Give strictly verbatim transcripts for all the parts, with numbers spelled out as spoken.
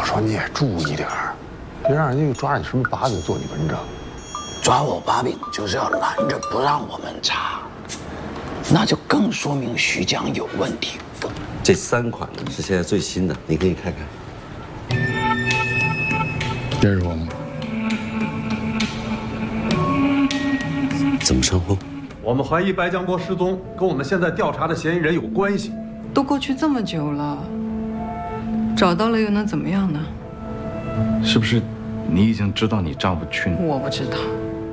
我说你也注意点儿，别让人家又抓你什么把柄做你文章。 抓我把柄就是要拦着不让我们查，那就更说明徐江有问题。 这三款呢是现在最新的，你可以看看。 这是我吗？ 怎么称呼？ 我们怀疑白江波失踪跟我们现在调查的嫌疑人有关系。 都过去这么久了，找到了又能怎么样呢？ 是不是你已经知道你丈夫去哪？ 我不知道。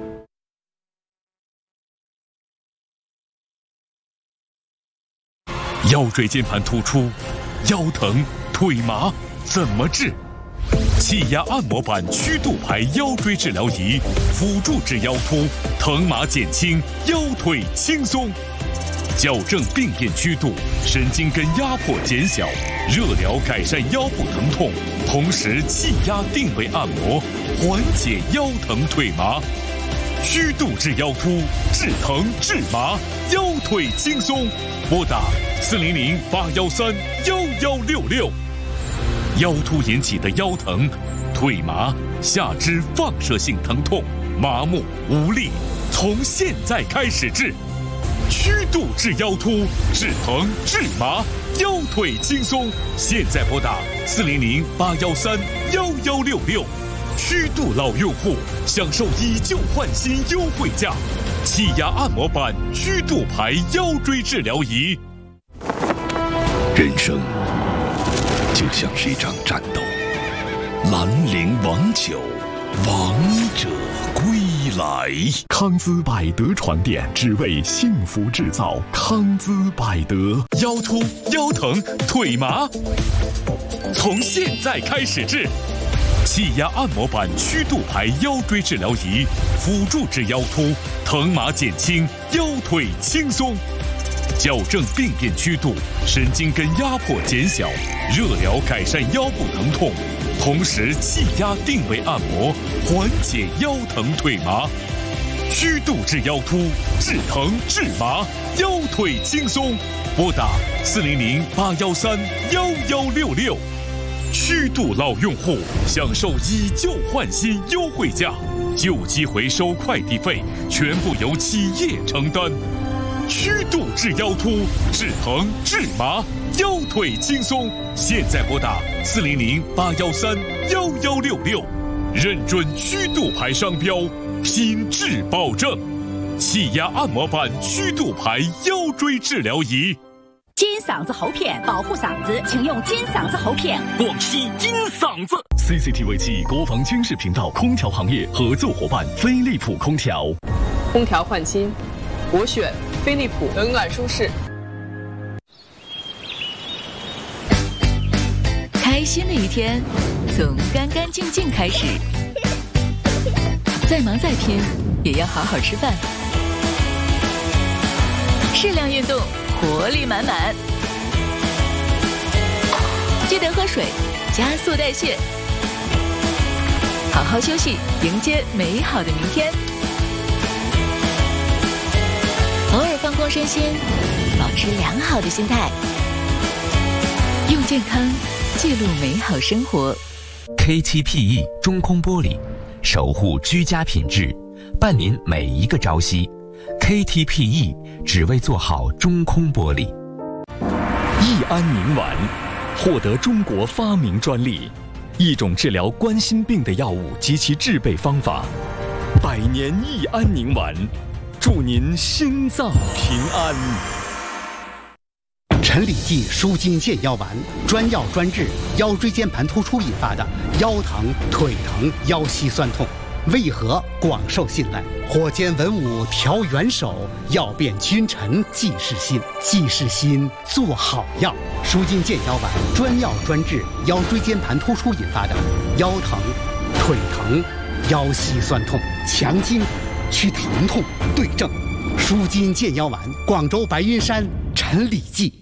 腰椎间盘突出，腰疼、腿麻，怎么治？气压按摩板曲度牌腰椎治疗仪，辅助治腰突，疼麻减轻，腰腿轻松。矫正病变曲度，神经根压迫减小，热疗改善腰部疼痛，同时气压定位按摩，缓解腰疼腿麻。曲度治腰突，治疼治麻，腰腿轻松。拨打四零零八幺三幺幺六六。腰突引起的腰疼、腿麻、下肢放射性疼痛、麻木无力，从现在开始治。曲度治腰突，治疼治麻，腰腿轻松。现在拨打四零零八幺三幺幺六六。曲度老用户享受以旧换新优惠价，气压按摩板曲度牌腰椎治疗仪。 人生就像是一场战斗，兰陵王酒，王者归来。 康姿百德床垫，只为幸福制造。康姿百德， 腰突、腰疼、腿麻，从现在开始治。气压按摩板曲度牌腰椎治疗仪，辅助治腰突，疼麻减轻，腰腿轻松。矫正病变曲度，神经根压迫减小，热疗改善腰部疼痛，同时气压定位按摩，缓解腰疼腿麻。曲度治腰突，治疼治麻，腰腿轻松。拨打四零零八幺三幺幺六六。曲度老用户享受以旧换新优惠价，旧机回收快递费全部由企业承担。曲度治腰突，治疼治麻，腰腿轻松。现在拨打四零零八幺三幺幺六六，认准曲度牌商标，品质保证。气压按摩板曲度牌腰椎治疗仪。 金嗓子喉片保护嗓子，请用金嗓子喉片。 广西金嗓子 C C T V 七国防军事频道空调行业合作伙伴飞利浦空调。 空调换新，我选飞利浦，冷暖舒适。 开心的一天从干干净净开始，再忙再拼也要好好吃饭，适量运动，活力满满。记得喝水，加速代谢，好好休息，迎接美好的明天。偶尔放空身心，保持良好的心态，用健康记录美好生活。 K七 P E 中空玻璃，守护居家品质，伴您每一个朝夕。K T P E 只为做好中空玻璃。 益安宁丸获得中国发明专利，一种治疗冠心病的药物及其制备方法。百年益安宁丸，祝您心脏平安。 陈李济舒筋健腰丸，专药专治腰椎间盘突出引发的腰疼、腿疼、腰膝酸痛，为何广受信赖？火尖文武调元首，药变君臣济世心。济世心做好药，舒筋健腰丸专药专治腰椎间盘突出引发的腰疼、腿疼、腰膝酸痛，强筋骨，祛疼痛，对症。舒筋健腰丸，广州白云山陈李济。